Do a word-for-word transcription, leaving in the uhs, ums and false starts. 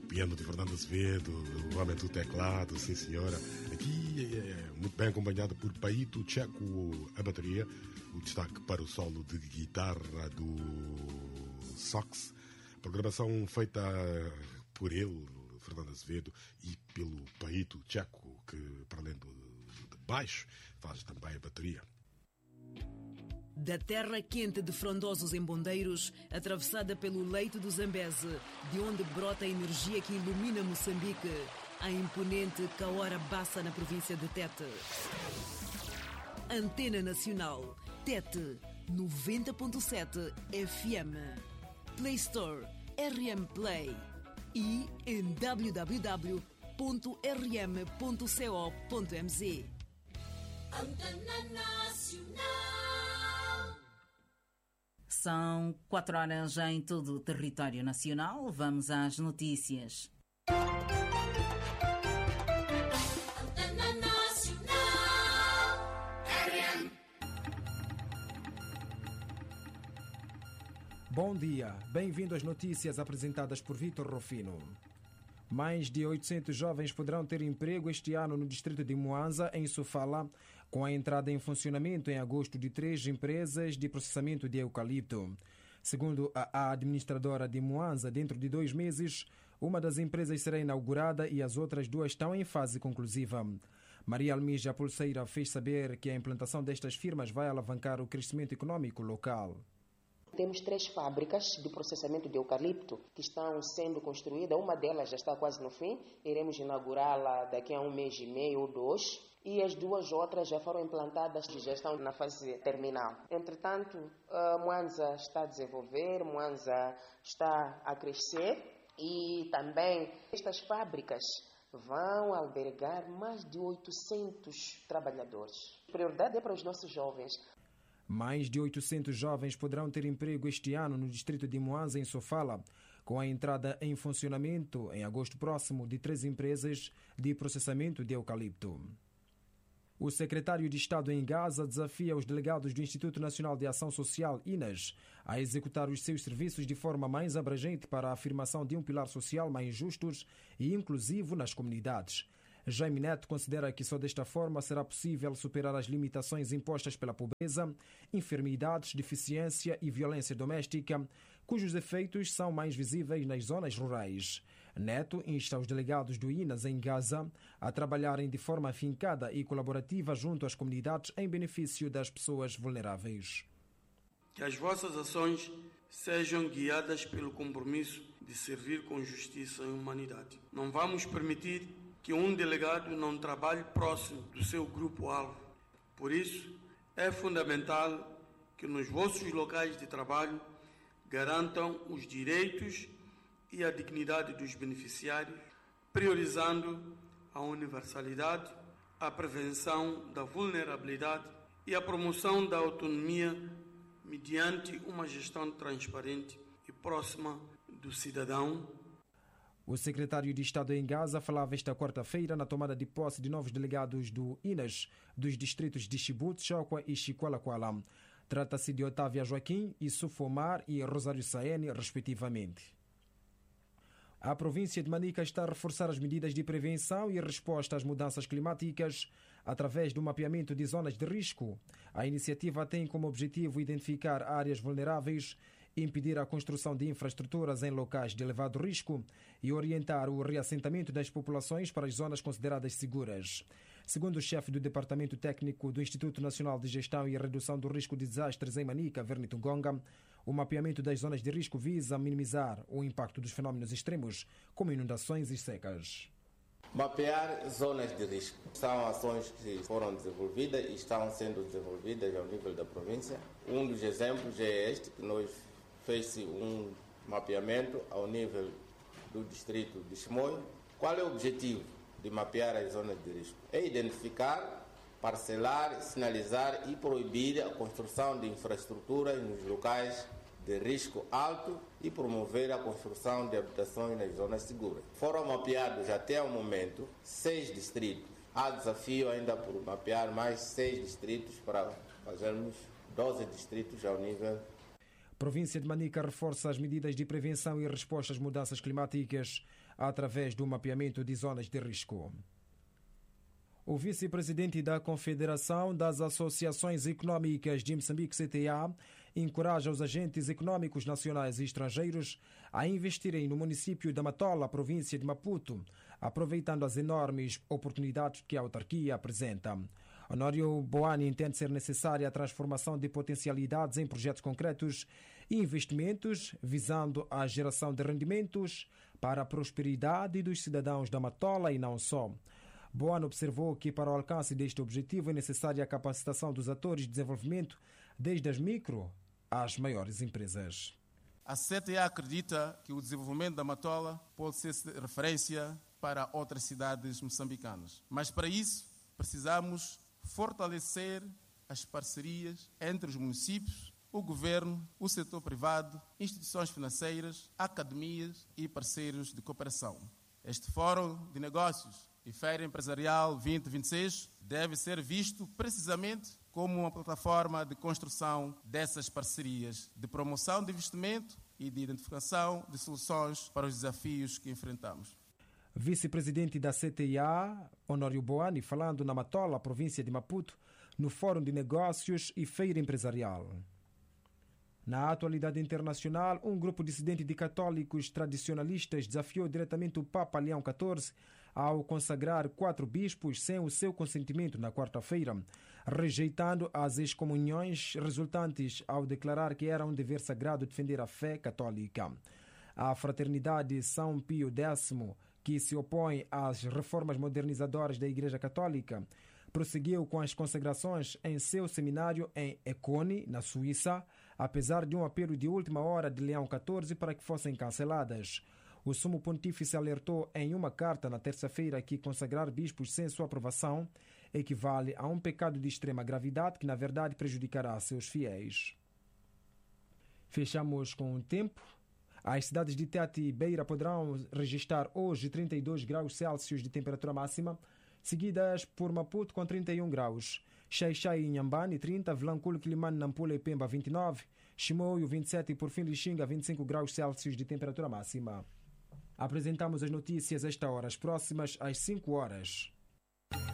piano de Fernando Azevedo, o homem do teclado, sim senhora. Aqui é muito bem acompanhado por Paito Checo, a bateria. O destaque para o solo de guitarra do Sox. Programação feita por ele, Fernando Azevedo, e pelo Paito Checo, que para além do, de baixo faz também a bateria. Da terra quente de Frondosos em Bondeiros, atravessada pelo leito do Zambeze, de onde brota a energia que ilumina Moçambique, a imponente Kaora Bassa na província de Tete. Antena Nacional, Tete, noventa ponto sete F M. Play Store, R M Play. E em w w w ponto r m ponto co ponto m z. Antena Nacional. São quatro horas em todo o território nacional. Vamos às notícias. Antena Nacional. R M. Bom dia. Bem-vindo às notícias apresentadas por Vítor Rufino. Mais de oitocentos jovens poderão ter emprego este ano no distrito de Mwanza, em Sofala, com a entrada em funcionamento em agosto de três empresas de processamento de eucalipto. Segundo a administradora de Mwanza, dentro de dois meses, uma das empresas será inaugurada e as outras duas estão em fase conclusiva. Maria Almija Pulseira fez saber que a implantação destas firmas vai alavancar o crescimento econômico local. Temos três fábricas de processamento de eucalipto que estão sendo construídas. Uma delas já está quase no fim. Iremos inaugurá-la daqui a um mês e meio ou dois. E as duas outras já foram implantadas e já estão na fase terminal. Entretanto, Mwanza está a desenvolver, Mwanza está a crescer. E também estas fábricas vão albergar mais de oitocentos trabalhadores. A prioridade é para os nossos jovens. Mais de oitocentos jovens poderão ter emprego este ano no distrito de Mwanza, em Sofala, com a entrada em funcionamento, em agosto próximo, de três empresas de processamento de eucalipto. O secretário de Estado em Gaza desafia os delegados do Instituto Nacional de Ação Social, I N A S, a executar os seus serviços de forma mais abrangente para a afirmação de um pilar social mais justo e inclusivo nas comunidades. Jaime Neto considera que só desta forma será possível superar as limitações impostas pela pobreza, enfermidades, deficiência e violência doméstica, cujos efeitos são mais visíveis nas zonas rurais. Neto insta os delegados do I N A S em Gaza a trabalharem de forma afincada e colaborativa junto às comunidades em benefício das pessoas vulneráveis. Que as vossas ações sejam guiadas pelo compromisso de servir com justiça e humanidade. Não vamos permitir que um delegado não trabalhe próximo do seu grupo-alvo. Por isso, é fundamental que nos vossos locais de trabalho garantam os direitos e a dignidade dos beneficiários, priorizando a universalidade, a prevenção da vulnerabilidade e a promoção da autonomia mediante uma gestão transparente e próxima do cidadão. O secretário de Estado em Gaza falava esta quarta-feira na tomada de posse de novos delegados do I N A S dos distritos de Chibut, Chokwa e Chiqualaquala. Trata-se de Otávia Joaquim, Issoufo Omar e Rosário Saene, respectivamente. A província de Manica está a reforçar as medidas de prevenção e resposta às mudanças climáticas através do mapeamento de zonas de risco. A iniciativa tem como objetivo identificar áreas vulneráveis, impedir a construção de infraestruturas em locais de elevado risco e orientar o reassentamento das populações para as zonas consideradas seguras. Segundo o chefe do Departamento Técnico do Instituto Nacional de Gestão e Redução do Risco de Desastres em Manica, Vernito Ngonga, o mapeamento das zonas de risco visa minimizar o impacto dos fenómenos extremos, como inundações e secas. Mapear zonas de risco. São ações que foram desenvolvidas e estão sendo desenvolvidas ao nível da província. Um dos exemplos é este, que nós fez-se um mapeamento ao nível do distrito de Chimoio. Qual é o objetivo de mapear as zonas de risco? É identificar, parcelar, sinalizar e proibir a construção de infraestruturas nos locais de risco alto e promover a construção de habitações nas zonas seguras. Foram mapeados até o momento seis distritos. Há desafio ainda por mapear mais seis distritos para fazermos doze distritos ao nível. Província de Manica reforça as medidas de prevenção e resposta às mudanças climáticas através do mapeamento de zonas de risco. O vice-presidente da Confederação das Associações Econômicas de Moçambique, C T A, encoraja os agentes econômicos nacionais e estrangeiros a investirem no município da Matola, província de Maputo, aproveitando as enormes oportunidades que a autarquia apresenta. Honório Boani entende ser necessária a transformação de potencialidades em projetos concretos e investimentos visando a geração de rendimentos para a prosperidade dos cidadãos da Matola e não só. Boano observou que para o alcance deste objetivo é necessária a capacitação dos atores de desenvolvimento, desde as micro às maiores empresas. A C T A acredita que o desenvolvimento da Matola pode ser referência para outras cidades moçambicanas. Mas para isso precisamos fortalecer as parcerias entre os municípios, o governo, o setor privado, instituições financeiras, academias e parceiros de cooperação. Este Fórum de Negócios e Feira Empresarial vinte vinte e seis deve ser visto precisamente como uma plataforma de construção dessas parcerias, de promoção de investimento e de identificação de soluções para os desafios que enfrentamos. Vice-presidente da C T A, Honório Boani, falando na Matola, província de Maputo, no Fórum de Negócios e Feira Empresarial. Na atualidade internacional, um grupo dissidente de católicos tradicionalistas desafiou diretamente o Papa Leão catorze ao consagrar quatro bispos sem o seu consentimento na quarta-feira, rejeitando as excomunhões resultantes ao declarar que era um dever sagrado defender a fé católica. A Fraternidade São Pio X, que se opõe às reformas modernizadoras da Igreja Católica, prosseguiu com as consagrações em seu seminário em Econe, na Suíça, apesar de um apelo de última hora de Leão catorze para que fossem canceladas. O Sumo Pontífice alertou em uma carta na terça-feira que consagrar bispos sem sua aprovação equivale a um pecado de extrema gravidade que, na verdade, prejudicará seus fiéis. Fechamos com o tempo. As cidades de Tete e Beira poderão registrar hoje trinta e dois graus Celsius de temperatura máxima, seguidas por Maputo com trinta e um graus, Xai-Xai e Inhambane trinta, Vilanculo, Quilimane, Nampula e Pemba vinte e nove, Chimoio vinte e sete e por fim Lixinga vinte e cinco graus Celsius de temperatura máxima. Apresentamos as notícias esta hora, as próximas às cinco horas.